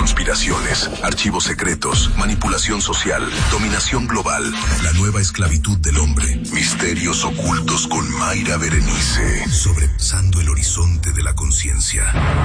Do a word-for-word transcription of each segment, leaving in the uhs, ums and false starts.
conspiraciones, archivos secretos, manipulación social, dominación global, la nueva esclavitud del hombre, misterios ocultos con Mayra Berenice, sobrepasando el horizonte de la conciencia.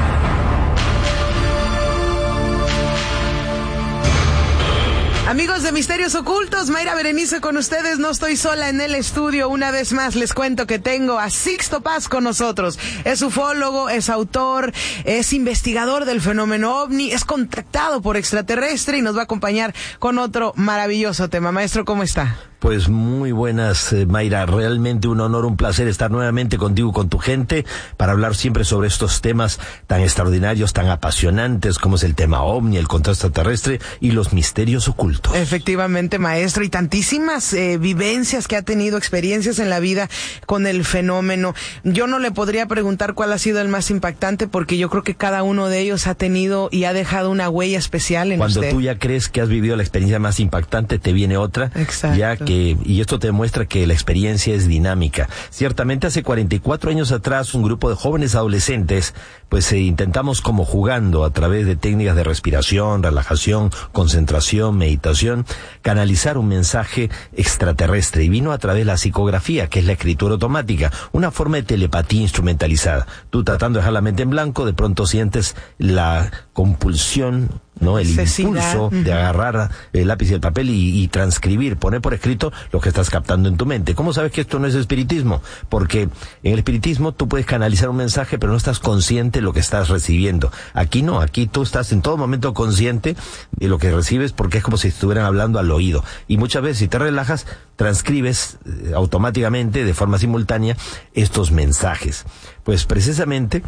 Amigos de Misterios Ocultos, Mayra Berenice con ustedes. No estoy sola en el estudio. Una vez más les cuento que tengo a Sixto Paz con nosotros. Es ufólogo, es autor, es investigador del fenómeno ovni, es contactado por extraterrestre y nos va a acompañar con otro maravilloso tema. Maestro, ¿cómo está? Pues muy buenas, eh, Mayra. Realmente un honor, un placer estar nuevamente contigo, con tu gente, para hablar siempre sobre estos temas tan extraordinarios, tan apasionantes, como es el tema ovni, el contacto extraterrestre y los misterios ocultos. Efectivamente, maestro, y tantísimas eh, vivencias que ha tenido, experiencias en la vida con el fenómeno. Yo no le podría preguntar cuál ha sido el más impactante, porque yo creo que cada uno de ellos ha tenido y ha dejado una huella especial en Cuando usted. Cuando tú ya crees que has vivido la experiencia más impactante, te viene otra. Exacto. Ya que Que, y esto te demuestra que la experiencia es dinámica. Ciertamente hace cuarenta y cuatro años atrás, un grupo de jóvenes adolescentes, pues eh, intentamos, como jugando a través de técnicas de respiración, relajación, concentración, meditación, canalizar un mensaje extraterrestre, y vino a través de la psicografía, que es la escritura automática, una forma de telepatía instrumentalizada. Tú, tratando de dejar la mente en blanco, de pronto sientes la compulsión, ¿no? El Necesidad. impulso de agarrar el lápiz y el papel y, y transcribir, poner por escrito lo que estás captando en tu mente. ¿Cómo sabes que esto no es espiritismo? Porque en el espiritismo tú puedes canalizar un mensaje, pero no estás consciente de lo que estás recibiendo. Aquí no, aquí tú estás en todo momento consciente de lo que recibes, porque es como si estuvieran hablando al oído. Y muchas veces, si te relajas, transcribes eh, automáticamente, de forma simultánea, estos mensajes. Pues precisamente,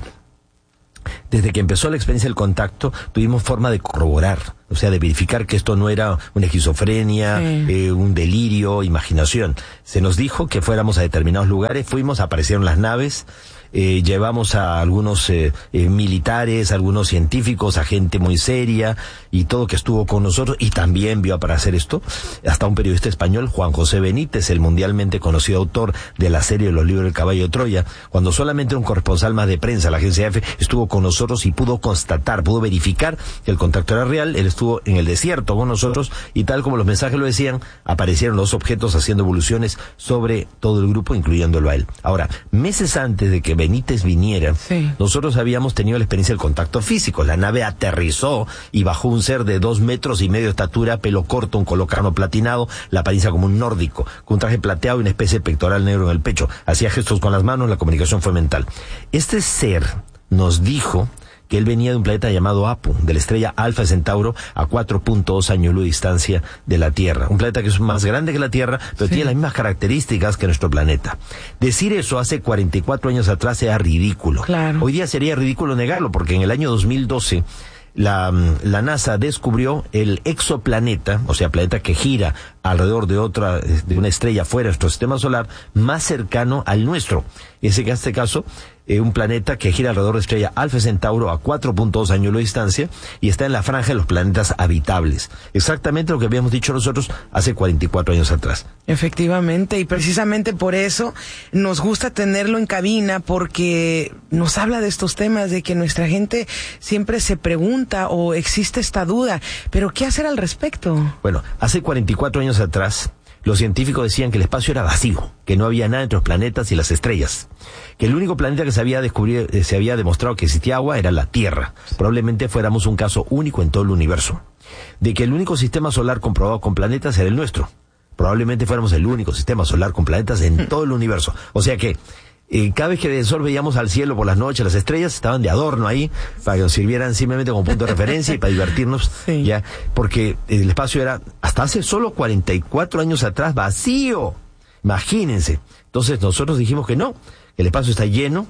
desde que empezó la experiencia del contacto, tuvimos forma de corroborar, o sea, de verificar que esto no era una esquizofrenia, sí. eh, un delirio, imaginación. Se nos dijo que fuéramos a determinados lugares, fuimos, aparecieron las naves, eh, llevamos a algunos eh, eh, militares, algunos científicos, a gente muy seria, y todo que estuvo con nosotros, y también vio aparecer esto, hasta un periodista español, Juan José Benítez, el mundialmente conocido autor de la serie de los libros del Caballo de Troya, cuando solamente un corresponsal más de prensa, la agencia F, estuvo con nosotros y pudo constatar, pudo verificar que el contacto era real. Él estuvo en el desierto con nosotros, y tal como los mensajes lo decían, aparecieron los objetos haciendo evoluciones sobre todo el grupo, incluyéndolo a él. Ahora, meses antes de que Benítez viniera, sí. nosotros habíamos tenido la experiencia del contacto físico. La nave aterrizó y bajó un ser de dos metros y medio de estatura, pelo corto, un color carno platinado, la apariencia como un nórdico, con un traje plateado y una especie de pectoral negro en el pecho. Hacía gestos con las manos, la comunicación fue mental. Este ser nos dijo que él venía de un planeta llamado Apu, de la estrella Alfa Centauro, a cuatro punto dos años luz de distancia de la Tierra. Un planeta que es más grande que la Tierra, pero sí. tiene las mismas características que nuestro planeta. Decir eso hace cuarenta y cuatro años atrás era ridículo. Claro. Hoy día sería ridículo negarlo, porque en el año dos mil doce... La, la NASA descubrió el exoplaneta, o sea, planeta que gira alrededor de otra, de una estrella fuera de nuestro sistema solar, más cercano al nuestro. Ese que en este caso, eh, un planeta que gira alrededor de la estrella Alfa Centauro a cuatro punto dos años luz de distancia, y está en la franja de los planetas habitables. Exactamente lo que habíamos dicho nosotros hace cuarenta y cuatro años atrás. Efectivamente, y precisamente por eso nos gusta tenerlo en cabina, porque nos habla de estos temas, de que nuestra gente siempre se pregunta o existe esta duda, pero ¿qué hacer al respecto? Bueno, hace cuarenta y cuatro años atrás, los científicos decían que el espacio era vacío, que no había nada entre los planetas y las estrellas, que el único planeta que se había descubrido, eh, se había demostrado que existía agua era la Tierra. Probablemente fuéramos un caso único en todo el universo. De que el único sistema solar comprobado con planetas era el nuestro. Probablemente fuéramos el único sistema solar con planetas en todo el universo. O sea que Eh, cada vez que de sol veíamos al cielo por las noches, las estrellas estaban de adorno ahí, para que nos sirvieran simplemente como punto de referencia y para divertirnos, sí. ya, porque el espacio era, hasta hace solo cuarenta y cuatro años atrás, vacío. Imagínense. Entonces nosotros dijimos que no, el espacio está lleno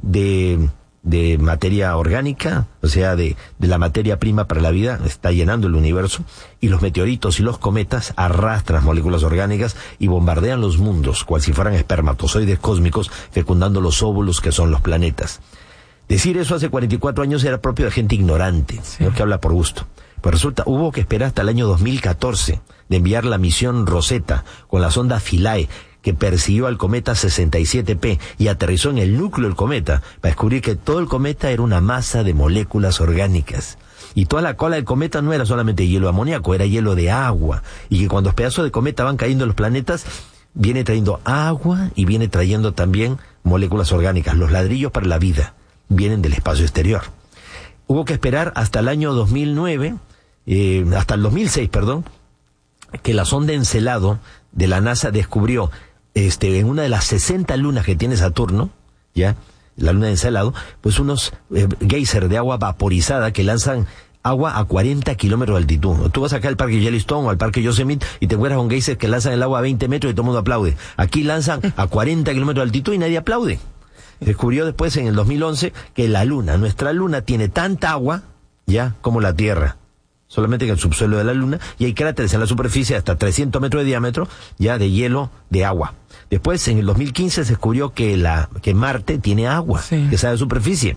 de, de materia orgánica, o sea, de, de la materia prima para la vida, está llenando el universo, y los meteoritos y los cometas arrastran moléculas orgánicas y bombardean los mundos, cual si fueran espermatozoides cósmicos, fecundando los óvulos que son los planetas. Decir eso hace cuarenta y cuatro años era propio de gente ignorante, sí. no que habla por gusto. Pues resulta, hubo que esperar hasta el año dos mil catorce de enviar la misión Rosetta con la sonda Philae, que persiguió al cometa sesenta y siete P y aterrizó en el núcleo del cometa para descubrir que todo el cometa era una masa de moléculas orgánicas. Y toda la cola del cometa no era solamente hielo amoníaco, era hielo de agua. Y que cuando los pedazos de cometa van cayendo en los planetas, viene trayendo agua y viene trayendo también moléculas orgánicas. Los ladrillos para la vida vienen del espacio exterior. Hubo que esperar hasta el año dos mil nueve, eh, hasta el dos mil seis, perdón, que la sonda Encelado de la NASA descubrió este, en una de las sesenta lunas que tiene Saturno, ya, la luna de Encelado, pues unos eh, geysers de agua vaporizada que lanzan agua a cuarenta kilómetros de altitud. Tú vas acá al parque Yellowstone o al parque Yosemite y te encuentras con geysers que lanzan el agua a veinte metros y todo el mundo aplaude. Aquí lanzan a cuarenta kilómetros de altitud y nadie aplaude. Descubrió después en el dos mil once que la luna, nuestra luna, tiene tanta agua, ya, como la Tierra. Solamente en el subsuelo de la luna, y hay cráteres en la superficie hasta trescientos metros de diámetro, ya de hielo, de agua. Después, en el dos mil quince, se descubrió que la que Marte tiene agua, sí, que está de superficie.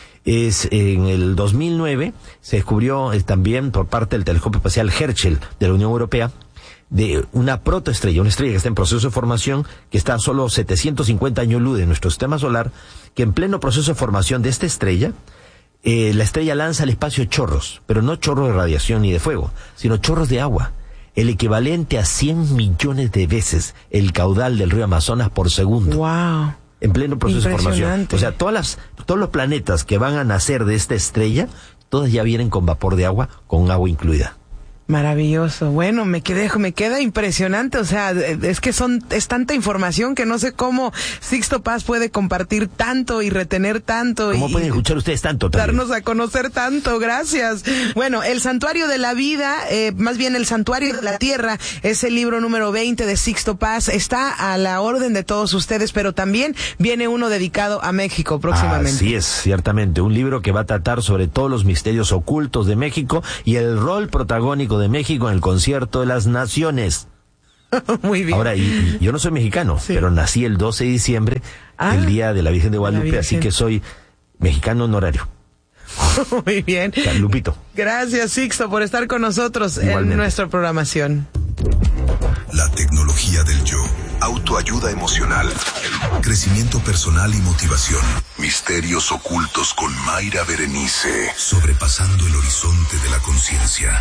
Es, en el dos mil nueve, se descubrió eh, también por parte del telescopio espacial Herschel de la Unión Europea, de una protoestrella, una estrella que está en proceso de formación, que está a solo setecientos cincuenta años luz de nuestro sistema solar, que en pleno proceso de formación de esta estrella, Eh, la estrella lanza al espacio chorros, pero no chorros de radiación ni de fuego, sino chorros de agua, el equivalente a cien millones de veces el caudal del río Amazonas por segundo. Wow. En pleno proceso de formación. O sea, todas las, todos los planetas que van a nacer de esta estrella, todas ya vienen con vapor de agua, con agua incluida. Maravilloso. Bueno, me quedé, me queda impresionante. O sea, es que son, es tanta información que no sé cómo Sixto Paz puede compartir tanto y retener tanto. ¿Cómo y pueden escuchar ustedes tanto también? Darnos a conocer tanto. Gracias. Bueno, El Santuario de la Vida, eh, más bien El Santuario de la Tierra, es el libro número veinte de Sixto Paz. Está a la orden de todos ustedes, pero también viene uno dedicado a México próximamente. Así es, ciertamente. Un libro que va a tratar sobre todos los misterios ocultos de México y el rol protagónico de México en el Concierto de las Naciones. Muy bien. Ahora, y, y yo no soy mexicano, sí, pero nací el doce de diciembre, ah, el día de la Virgen de Guadalupe, así que soy mexicano honorario. Muy bien. Lupito. Gracias, Sixto, por estar con nosotros igualmente en nuestra programación. La tecnología del yo. Autoayuda emocional. Crecimiento personal y motivación. Misterios ocultos con Mayra Berenice. Sobrepasando el horizonte de la conciencia.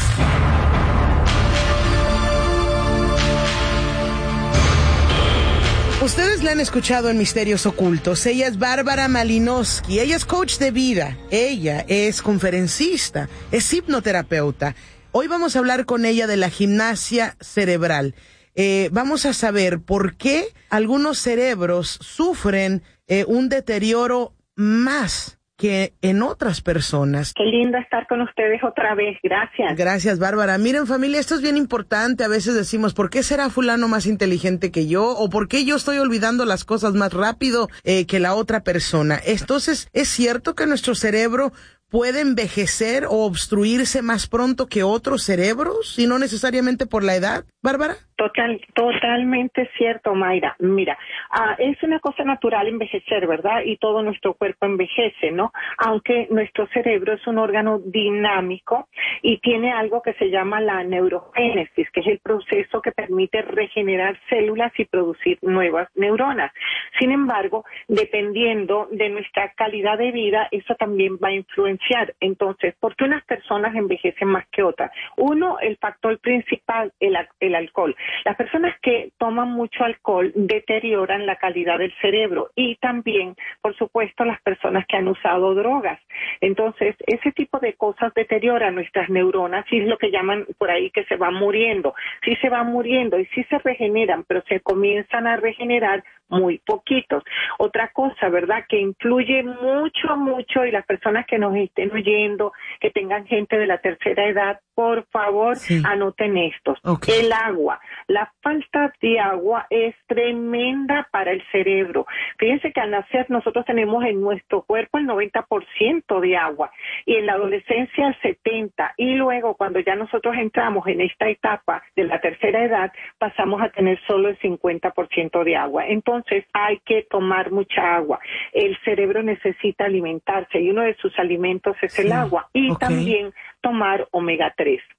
Ustedes la han escuchado en Misterios Ocultos. Ella es Bárbara Malinowski. Ella es coach de vida. Ella es conferencista. Es hipnoterapeuta. Hoy vamos a hablar con ella de la gimnasia cerebral. Eh, vamos a saber por qué algunos cerebros sufren eh, un deterioro más que en otras personas. Qué lindo estar con ustedes otra vez, gracias. Gracias, Bárbara. Miren, familia, esto es bien importante. A veces decimos, ¿por qué será fulano más inteligente que yo? ¿O por qué yo estoy olvidando las cosas más rápido eh, que la otra persona? Entonces, ¿es cierto que nuestro cerebro puede envejecer o obstruirse más pronto que otros cerebros y no necesariamente por la edad, Bárbara? Total, totalmente cierto, Mayra. Mira, uh, es una cosa natural envejecer, ¿verdad? Y todo nuestro cuerpo envejece, ¿no? Aunque nuestro cerebro es un órgano dinámico y tiene algo que se llama la neurogénesis, que es el proceso que permite regenerar células y producir nuevas neuronas. Sin embargo, dependiendo de nuestra calidad de vida, eso también va a influenciar. Entonces, ¿por qué unas personas envejecen más que otras? Uno, el factor principal, el, el alcohol. Las personas que toman mucho alcohol deterioran la calidad del cerebro y también, por supuesto, las personas que han usado drogas. Entonces, ese tipo de cosas deterioran nuestras neuronas y es lo que llaman por ahí que se van muriendo. Sí se van muriendo y sí se regeneran, pero se comienzan a regenerar muy poquitos. Otra cosa, ¿verdad?, que influye mucho, mucho, y las personas que nos estén oyendo, que tengan gente de la tercera edad, por favor, sí, anoten estos. Okay. El agua. La falta de agua es tremenda para el cerebro. Fíjense que al nacer nosotros tenemos en nuestro cuerpo el noventa por ciento de agua y en la adolescencia el setenta por ciento, y luego cuando ya nosotros entramos en esta etapa de la tercera edad pasamos a tener solo el cincuenta por ciento de agua. Entonces hay que tomar mucha agua. El cerebro necesita alimentarse y uno de sus alimentos es el agua y okay, también tomar omega tres.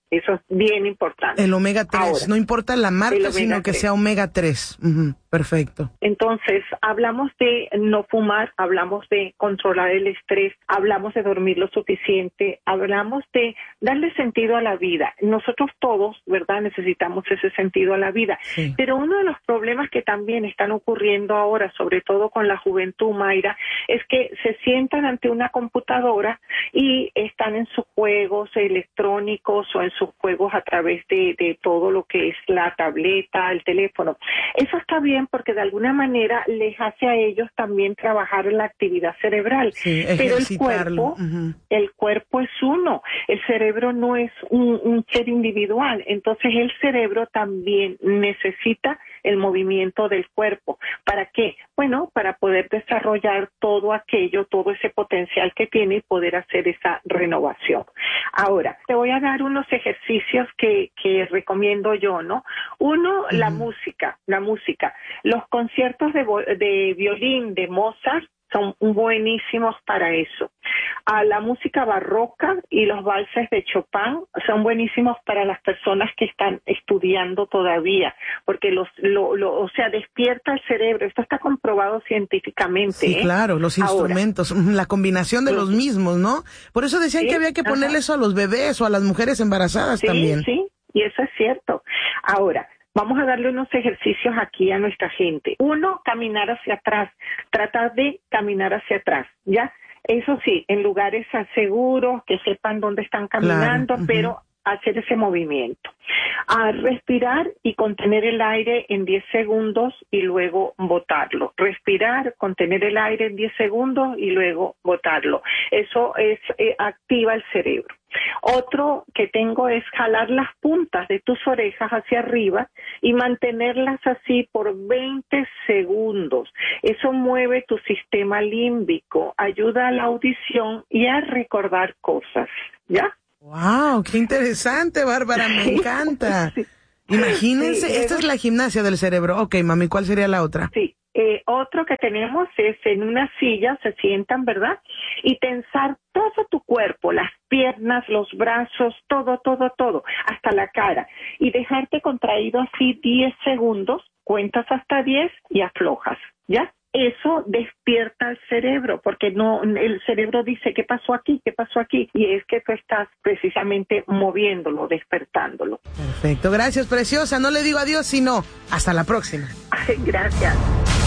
Eso es bien importante. El omega tres, Ahora, no importa la marca, sino que sea omega tres. Uh-huh. Perfecto. Entonces, hablamos de no fumar, hablamos de controlar el estrés, hablamos de dormir lo suficiente, hablamos de darle sentido a la vida. Nosotros todos, ¿verdad?, necesitamos ese sentido a la vida. Sí. Pero uno de los problemas que también están ocurriendo ahora, sobre todo con la juventud, Mayra, es que se sientan ante una computadora y están en sus juegos electrónicos o en sus juegos a través de, de todo lo que es la tableta, el teléfono. Eso está bien porque de alguna manera les hace a ellos también trabajar en la actividad cerebral. Sí, pero el cuerpo, uh-huh. el cuerpo es uno, el cerebro no es un, un ser individual, entonces el cerebro también necesita el movimiento del cuerpo. ¿Para qué? Bueno, para poder desarrollar todo aquello, todo ese potencial que tiene y poder hacer esa renovación. Ahora, te voy a dar unos ejercicios que, que recomiendo yo, ¿no? Uno, uh-huh. la música, la música. Los conciertos de, de violín de Mozart son buenísimos para eso. A la música barroca y los valses de Chopin son buenísimos para las personas que están estudiando todavía, porque los, lo, lo, o sea, despierta el cerebro. Esto está comprobado científicamente. Sí, ¿eh? claro, los instrumentos, Ahora, la combinación de sí. los mismos, ¿no? Por eso decían sí, que había que ponerle ajá. eso a los bebés o a las mujeres embarazadas sí, también. Sí, sí, y eso es cierto. Ahora, vamos a darle unos ejercicios aquí a nuestra gente. Uno, caminar hacia atrás. Tratar de caminar hacia atrás, ¿ya? Eso sí, en lugares seguros, que sepan dónde están caminando, claro. uh-huh. pero hacer ese movimiento. A respirar y contener el aire en diez segundos y luego botarlo. Respirar, contener el aire en diez segundos y luego botarlo. Eso es eh, activa el cerebro. Otro que tengo es jalar las puntas de tus orejas hacia arriba y mantenerlas así por veinte segundos. Eso mueve tu sistema límbico, ayuda a la audición y a recordar cosas, ¿ya? ¡Wow! ¡Qué interesante, Bárbara! Me encanta. Sí. Imagínense, sí, esta es la gimnasia del cerebro. Ok, mami, ¿cuál sería la otra? Sí. Eh, otro que tenemos es en una silla, se sientan, ¿verdad? Y tensar todo tu cuerpo, las piernas, los brazos, todo, todo, todo, hasta la cara. Y dejarte contraído así diez segundos, cuentas hasta diez y aflojas, ¿ya? Eso despierta el cerebro, porque no, el cerebro dice, ¿qué pasó aquí? ¿Qué pasó aquí? Y es que tú estás precisamente moviéndolo, despertándolo. Perfecto, gracias, preciosa. No le digo adiós, sino hasta la próxima. Ay, gracias.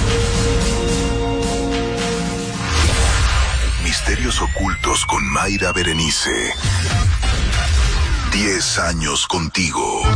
Misterios ocultos con Mayra Berenice. Diez años contigo.